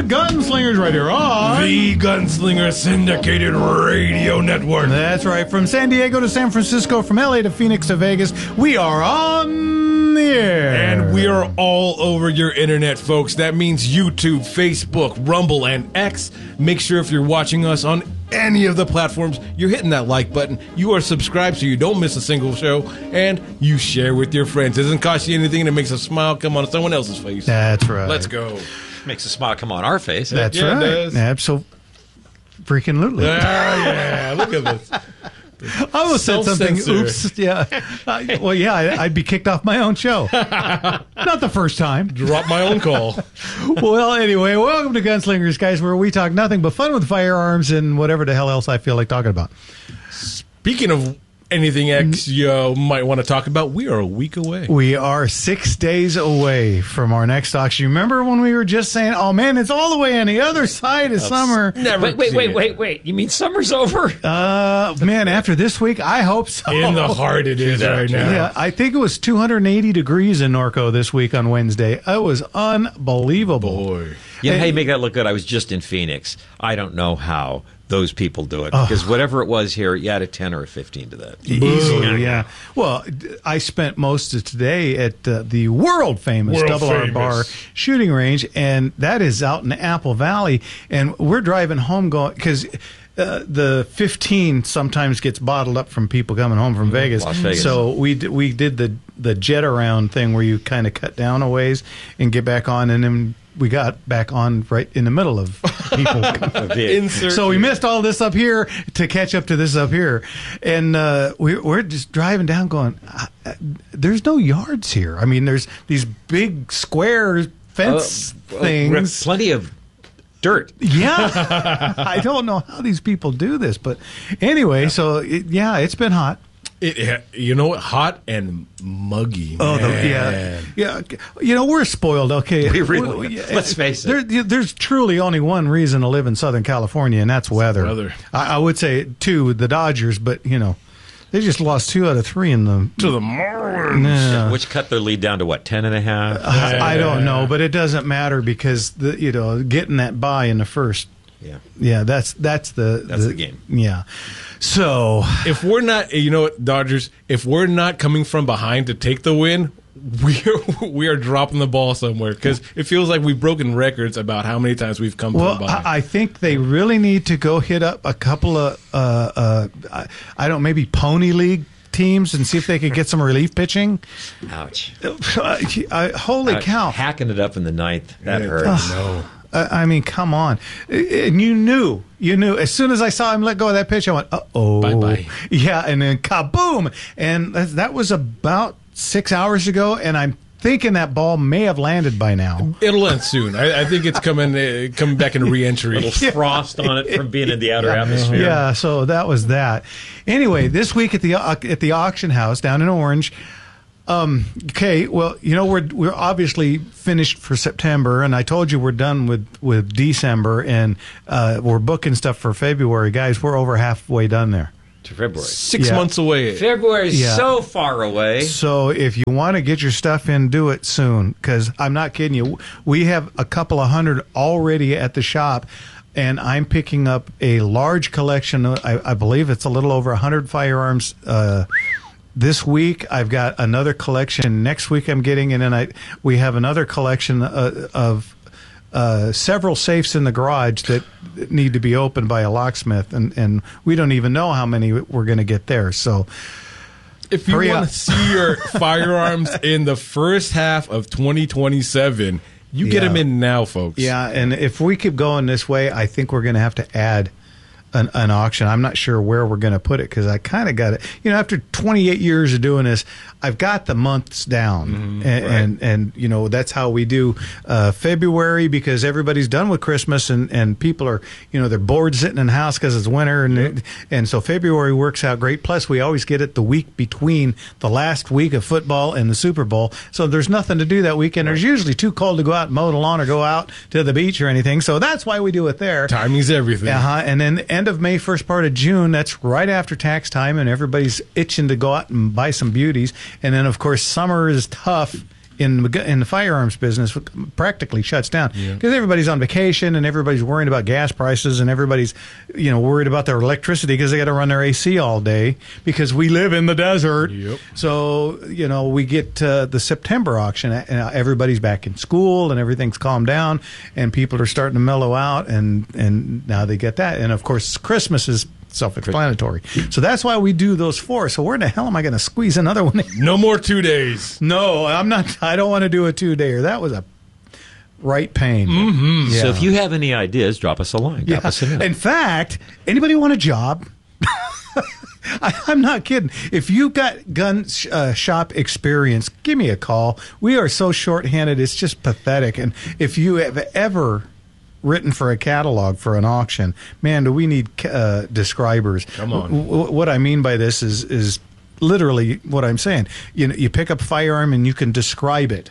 Gunslingers right here on the Gunslinger Syndicated Radio Network. That's right. From San Diego to San Francisco, from LA to Phoenix to Vegas, we are on the air. And we are all over your internet, folks. That means YouTube, Facebook, Rumble, and X. Make sure if you're watching us on any of the platforms, you're hitting that like button. You are subscribed so you don't miss a single show. And you share with your friends. It doesn't cost you anything. It makes a smile come on someone else's face. That's right. Let's go. Makes a smile come on our face. That's right. Absolutely. Yeah. Look at this. I almost said something. Oops. Yeah. I'd be kicked off my own show. Not the first time. Drop my own call. Well, anyway, welcome to Gunslingers, guys, where we talk nothing but fun with firearms and whatever the hell else I feel like talking about. Speaking of anything X you might want to talk about, we are a week away. We are 6 days away from our next auction. You remember when we were just saying, oh, man, it's all the way on the other side of summer. Never wait. You mean summer's over? Man, after this week, I hope so. In the heart it is right now. Yeah, I think it was 280 degrees in Norco this week on Wednesday. It was unbelievable. Boy. How you make that look good? I was just in Phoenix. I don't know how those people do it, because whatever it was here, you add a 10 or a 15 to that. Easily, yeah. Well, I spent most of today at the world-famous Double R Bar shooting range, and that is out in Apple Valley, and we're driving home going, because the 15 sometimes gets bottled up from people coming home from Vegas. Las Vegas. So we did the jet around thing where you kind of cut down a ways and get back on, and then we got back on right in the middle of people. So we missed all this up here to catch up to this up here. And we're just driving down going, there's no yards here. I mean, there's these big square fence things. Plenty of dirt. Yeah. I don't know how these people do this. But anyway, it's been hot. You know what? Hot and muggy. Yeah. You know, we're spoiled. Okay, we really. Let's face it. There's truly only one reason to live in Southern California, and that's weather. I would say two, the Dodgers, but you know, they just lost 2 out of 3 in the to the Marlins, which cut their lead down to what, 10.5? I don't know, but it doesn't matter because getting that bye in the first. Yeah, that's the game. Yeah. So if we're not, Dodgers, if we're not coming from behind to take the win, we are dropping the ball somewhere, because it feels like we've broken records about how many times we've come from behind. I think they really need to go hit up a couple of maybe Pony League teams and see if they could get some relief pitching. Ouch! Holy cow! Hacking it up in the ninth, that hurt. No. I mean, come on. And you knew. As soon as I saw him let go of that pitch, I went, uh-oh. Bye-bye. Yeah, and then kaboom. And that was about 6 hours ago, and I'm thinking that ball may have landed by now. It'll land soon. I think it's coming back in re-entry. A little frost on it from being in the outer atmosphere. Yeah, so that was that. Anyway, this week at the auction house down in Orange, okay, well, we're obviously finished for September, and I told you we're done with December, and we're booking stuff for February. Guys, we're over halfway done there. To February. 6 months away. February is so far away. So if you want to get your stuff in, do it soon, because I'm not kidding you. We have a couple of hundred already at the shop, and I'm picking up a large collection. I believe it's a little over 100 firearms this week. I've got another collection next week I'm getting, and then we have another collection of several safes in the garage that need to be opened by a locksmith, and we don't even know how many we're going to get there. So if you want to see your firearms in the first half of 2027, you get them in now, folks. Yeah, and if we keep going this way, I think we're going to have to add an auction. I'm not sure where we're going to put it, because I kind of got it. After 28 years of doing this, I've got the months down, and that's how we do February, because everybody's done with Christmas, and people are they're bored sitting in the house because it's winter, and so February works out great. Plus, we always get it the week between the last week of football and the Super Bowl, so there's nothing to do that weekend. There's usually too cold to go out and mow the lawn or go out to the beach or anything, so that's why we do it there. Timing's everything. And then end of May, first part of June, that's right after tax time, and everybody's itching to go out and buy some beauties. And then, of course, summer is tough in the firearms business practically shuts down because everybody's on vacation and everybody's worrying about gas prices and everybody's worried about their electricity because they got to run their AC all day because we live in the desert. Yep. So we get the September auction and everybody's back in school and everything's calmed down and people are starting to mellow out and now they get that, and of course Christmas is self-explanatory. So that's why we do those 4. So where the hell am I going to squeeze another one in? No more 2 days. No, I'm not. I don't want to do a 2-dayer. That was a right pain. Mm-hmm. Yeah. So if you have any ideas, drop us a line. Drop us a note. In fact, anybody want a job? I'm not kidding. If you got gun shop experience, give me a call. We are so shorthanded. It's just pathetic. And if you have ever written for a catalog for an auction, man, do we need describers. Come on. What I mean by this is literally what I'm saying. You pick up a firearm and you can describe it,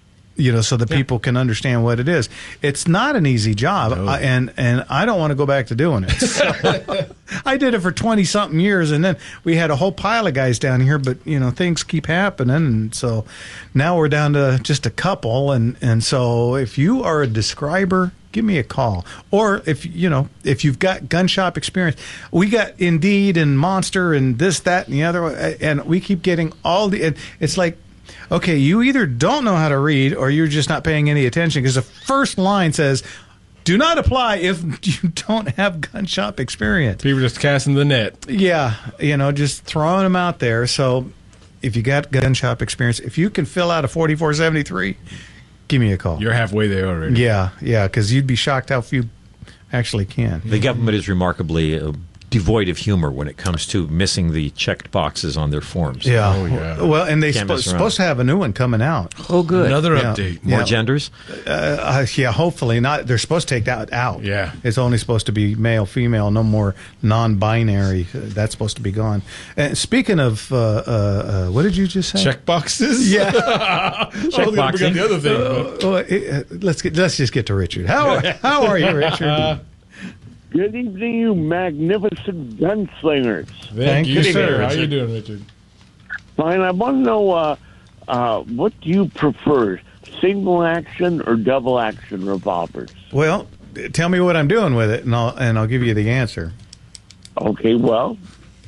so the people can understand what it is. It's not an easy job, No. and I don't want to go back to doing it. So, I did it for 20-something years, and then we had a whole pile of guys down here, but, things keep happening, and so now we're down to just a couple, and so if you are a describer, give me a call. Or if you've got gun shop experience, we got Indeed and Monster and this, that, and the other, and we keep getting all the. It's like, okay, you either don't know how to read or you're just not paying any attention because the first line says, "Do not apply if you don't have gun shop experience." People just casting the net. Yeah, just throwing them out there. So if you got gun shop experience, if you can fill out a 4473. Give me a call. You're halfway there already. Yeah, because you'd be shocked how few actually can. The government is remarkably devoid of humor when it comes to missing the checked boxes on their forms. Yeah. Oh, yeah. Well, and they're Can't mess around. supposed to have a new one coming out. Oh, good. Another Yeah. update. More Yeah. genders? Yeah, hopefully not. They're supposed to take that out. Yeah. It's only supposed to be male, female, no more non-binary. That's supposed to be gone. And speaking of, what did you just say? Check boxes? Yeah. I was going to bring up the other thing. But Let's just get to Richard. How are you, Richard? Good evening, you magnificent gunslingers. thank you, you, sir. Richard. How you doing, Richard? Fine. I want to know what do you prefer, single action or double action revolvers? Well, tell me what I'm doing with it, and I'll give you the answer. Okay, well,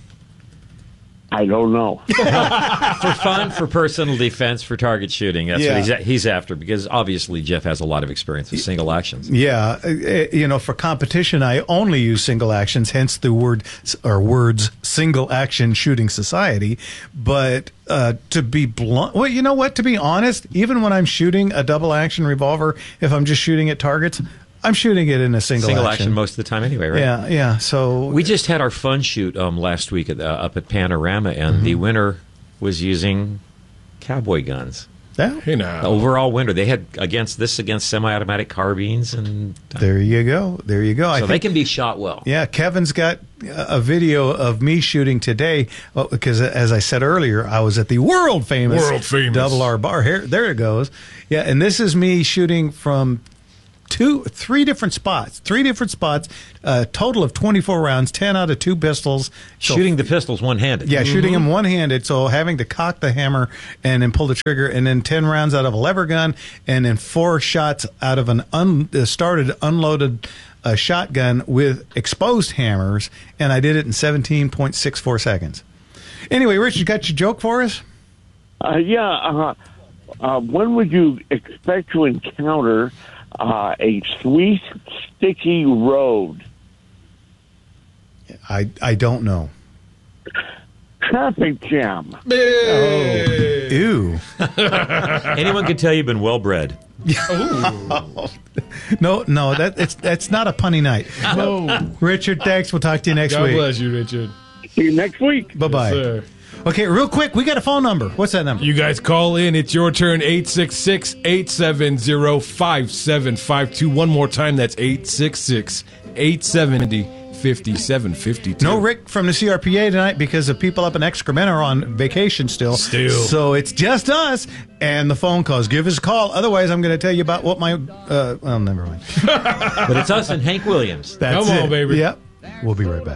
I don't know. For fun, for personal defense, for target shooting. That's Yeah. what he's after, because obviously Jeff has a lot of experience with single actions. Yeah, for competition, I only use single actions, hence the words single action shooting society. But to be blunt, well, you know what? To be honest, even when I'm shooting a double action revolver, if I'm just shooting at targets, I'm shooting it in a single Action most of the time anyway, right? Yeah. So We just had our fun shoot last week up at Panorama, and the winner was using cowboy guns. yeah, Hey, now. The overall winner. They had against semi-automatic carbines, and there you go. so they can be shot well. Yeah, Kevin's got a video of me shooting today because, as I said earlier, I was at the world famous Double R Bar. Here, there it goes. Yeah, and this is me shooting from three different spots, total of 24 rounds, 10 out of 2 pistols. So, Shooting the pistols one-handed. yeah, shooting them one-handed, so having to cock the hammer and then pull the trigger, and then 10 rounds out of a lever gun, and then 4 shots out of an unloaded shotgun with exposed hammers, and I did it in 17.64 seconds. Anyway, Rich, you got your joke for us? When would you expect to encounter a sweet, sticky road? I don't know. Traffic jam. Ew. Anyone can tell you've been well-bred. No, that's not a punny night. No. Richard, thanks. We'll talk to you next God week. bless you, Richard. See you next week. Bye-bye. Yes, sir. Okay, real quick, we got a phone number. What's that number? You guys call in. It's your turn. 866-870-5752. One more time. That's 866-870-5752. No Rick from the CRPA tonight because the people up in Excrement are on vacation still. So it's just us and the phone calls. Give us a call. Otherwise, I'm going to tell you about what my... well, never mind. But it's us and Hank Williams. That's Come on, it. baby. Yep. We'll be right back.